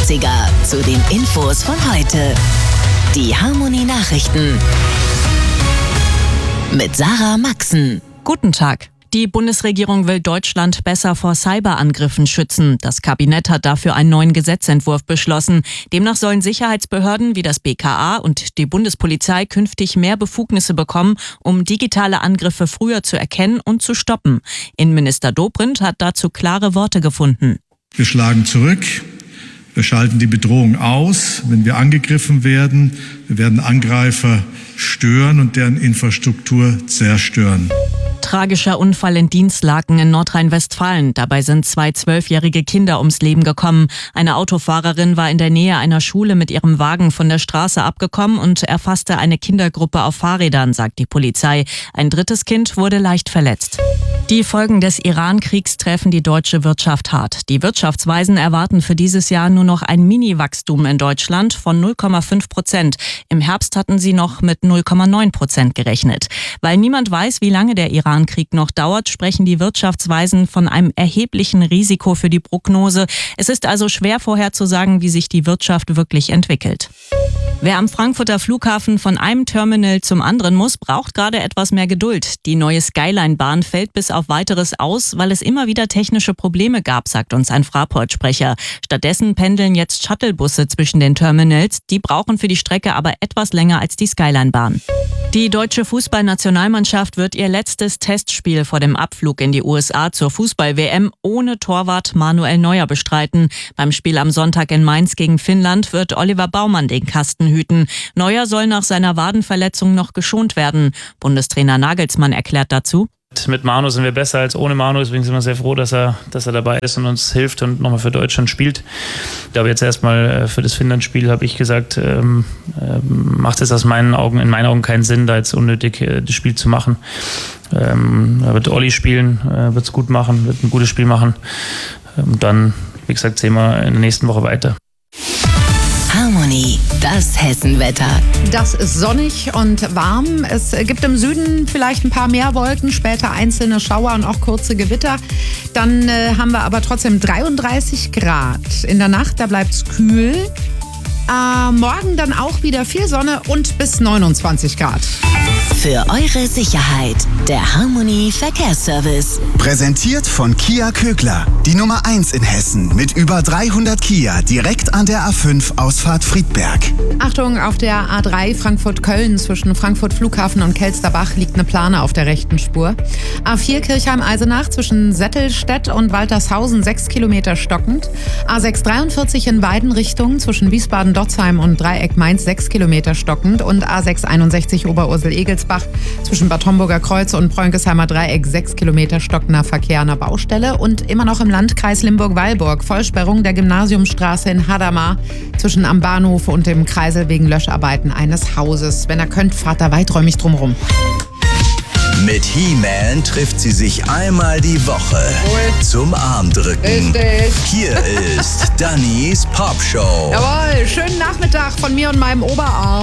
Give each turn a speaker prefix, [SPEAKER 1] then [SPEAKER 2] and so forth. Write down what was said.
[SPEAKER 1] 80er zu den Infos von heute. Die Harmony Nachrichten mit Sarah Maxen.
[SPEAKER 2] Guten Tag. Die Bundesregierung will Deutschland besser vor Cyberangriffen schützen. Das Kabinett hat dafür einen neuen Gesetzentwurf beschlossen. Demnach sollen Sicherheitsbehörden wie das BKA und die Bundespolizei künftig mehr Befugnisse bekommen, um digitale Angriffe früher zu erkennen und zu stoppen. Innenminister Dobrindt hat dazu klare Worte gefunden.
[SPEAKER 3] Wir schlagen zurück. Wir schalten die Bedrohung aus, wenn wir angegriffen werden. Wir werden Angreifer stören und deren Infrastruktur zerstören.
[SPEAKER 2] Tragischer Unfall in Dinslaken in Nordrhein-Westfalen. Dabei sind 2 12-jährige Kinder ums Leben gekommen. Eine Autofahrerin war in der Nähe einer Schule mit ihrem Wagen von der Straße abgekommen und erfasste eine Kindergruppe auf Fahrrädern, sagt die Polizei. Ein drittes Kind wurde leicht verletzt. Die Folgen des Iran-Kriegs treffen die deutsche Wirtschaft hart. Die Wirtschaftsweisen erwarten für dieses Jahr nur noch ein Mini-Wachstum in Deutschland von 0,5%. Im Herbst hatten sie noch mit 0,9% gerechnet. Weil niemand weiß, wie lange der Iran-Krieg noch dauert, sprechen die Wirtschaftsweisen von einem erheblichen Risiko für die Prognose. Es ist also schwer vorherzusagen, wie sich die Wirtschaft wirklich entwickelt. Wer am Frankfurter Flughafen von einem Terminal zum anderen muss, braucht gerade etwas mehr Geduld. Die neue Skyline-Bahn fällt bis auf Weiteres aus, weil es immer wieder technische Probleme gab, sagt uns ein Fraport-Sprecher. Stattdessen pendeln jetzt Shuttlebusse zwischen den Terminals. Die brauchen für die Strecke aber etwas länger als die Skyline-Bahn. Die deutsche Fußballnationalmannschaft wird ihr letztes Testspiel vor dem Abflug in die USA zur Fußball-WM ohne Torwart Manuel Neuer bestreiten. Beim Spiel am Sonntag in Mainz gegen Finnland wird Oliver Baumann den Kasten hüten. Neuer soll nach seiner Wadenverletzung noch geschont werden. Bundestrainer Nagelsmann erklärt dazu:
[SPEAKER 4] Mit Manu sind wir besser als ohne Manu, deswegen sind wir sehr froh, dass er dabei ist und uns hilft und nochmal für Deutschland spielt. Ich glaube, jetzt erstmal für das Finnland-Spiel habe ich gesagt, macht es in meinen Augen keinen Sinn, da jetzt unnötig das Spiel zu machen. Da wird Olli spielen, wird es gut machen, wird ein gutes Spiel machen. Und dann, wie gesagt, sehen wir in der nächsten Woche weiter.
[SPEAKER 1] Harmony, das Hessenwetter.
[SPEAKER 5] Das ist sonnig und warm. Es gibt im Süden vielleicht ein paar mehr Wolken, später einzelne Schauer und auch kurze Gewitter. Dann haben wir aber trotzdem 33 Grad. In der Nacht, da bleibt es kühl. Morgen dann auch wieder viel Sonne und bis 29 Grad.
[SPEAKER 1] Für eure Sicherheit, der Harmony Verkehrsservice.
[SPEAKER 6] Präsentiert von Kia Kögler, die Nummer 1 in Hessen mit über 300 Kia direkt an der A5 Ausfahrt Friedberg.
[SPEAKER 5] Achtung, auf der A3 Frankfurt-Köln zwischen Frankfurt Flughafen und Kelsterbach liegt eine Plane auf der rechten Spur. A4 Kirchheim-Eisenach zwischen Settelstedt und Waltershausen 6 Kilometer stockend. A6 43 in beiden Richtungen zwischen Wiesbaden-Dotzheim und Dreieck Mainz 6 Kilometer stockend und A6 61 Oberursel-Egelsbach zwischen Bad Homburger Kreuz und Preunkesheimer Dreieck 6 Kilometer stockender Verkehr an der Baustelle und immer noch im Landkreis Limburg-Weilburg Vollsperrung der Gymnasiumstraße in Hadamar zwischen am Bahnhof und dem Kreisel wegen Löscharbeiten eines Hauses. Wenn ihr könnt, fahrt da weiträumig drumherum.
[SPEAKER 7] Mit He-Man trifft sie sich einmal die Woche zum Armdrücken. Hier ist Dannys Popshow.
[SPEAKER 5] Jawohl, schönen Nachmittag von mir und meinem Oberarm.